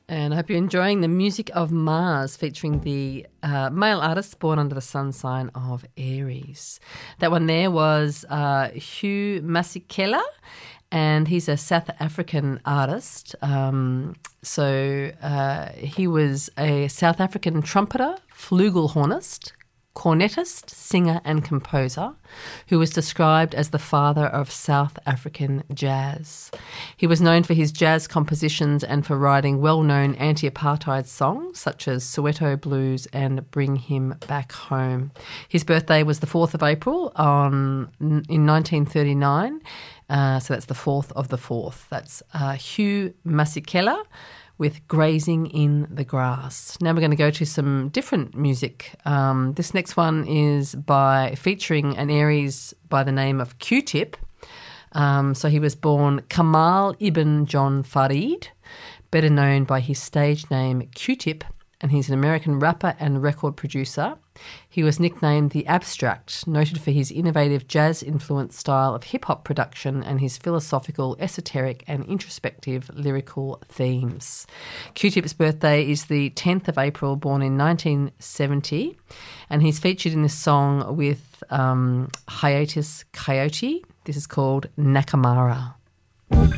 And I hope you're enjoying the music of Mars featuring the male artist born under the sun sign of Aries. That one there was Hugh Masekela, and he's a South African artist. He was a South African trumpeter, flugelhornist, cornetist, singer and composer who was described as the father of South African jazz. He was known for his jazz compositions and for writing well-known anti-apartheid songs such as Soweto Blues and Bring Him Back Home. His birthday was the 4th of April in 1939, so that's the 4th of the 4th. That's Hugh Masekela with Grazing in the Grass. Now we're going to go to some different music. This next one is featuring an Aries by the name of Q-Tip. So he was born Kamal Ibn John Farid, better known by his stage name Q-Tip, and he's an American rapper and record producer. He was nicknamed The Abstract, noted for his innovative jazz-influenced style of hip-hop production and his philosophical, esoteric and introspective lyrical themes. Q-Tip's birthday is the 10th of April, born in 1970, and he's featured in this song with Hiatus Kaiyote. This is called Nakamara.